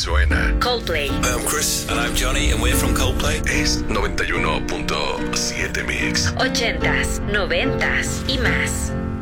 suena. Coldplay. Hi, I'm Chris. And I'm Johnny, and we're from Coldplay. Es 91.7 Mix. 80s, 90s y más.